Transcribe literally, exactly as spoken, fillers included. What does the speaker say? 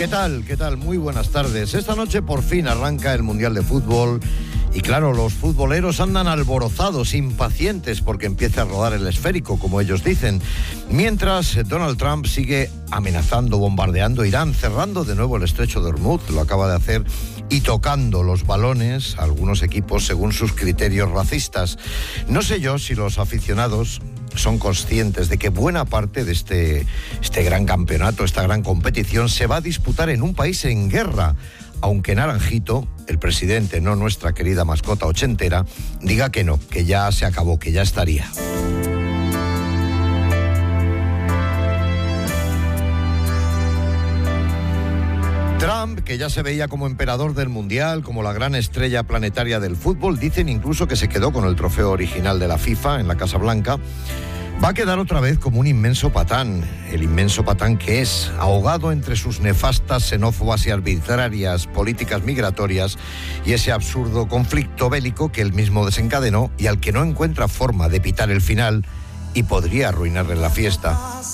¿Qué tal? ¿Qué tal? Muy buenas tardes. Esta noche por fin arranca el Mundial de Fútbol y claro, los futboleros andan alborozados, impacientes porque empiece a rodar el esférico, como ellos dicen. Mientras Donald Trump sigue amenazando, bombardeando Irán, cerrando de nuevo el estrecho de Hormuz, lo acaba de hacer, y tocando los balones a algunos equipos según sus criterios racistas. No sé yo si los aficionados son conscientes de que buena parte de este, este gran campeonato, esta gran competición, se va a disputar en un país en guerra, aunque Naranjito, el presidente, no nuestra querida mascota ochentera, diga que no, que ya se acabó, que ya estaría. Trump, que ya se veía como emperador del Mundial, como la gran estrella planetaria del fútbol, dicen incluso que se quedó con el trofeo original de la FIFA en la Casa Blanca, va a quedar otra vez como un inmenso patán, el inmenso patán que es, ahogado entre sus nefastas, xenófobas y arbitrarias políticas migratorias y ese absurdo conflicto bélico que él mismo desencadenó y al que no encuentra forma de pitar el final y podría arruinarle la fiesta.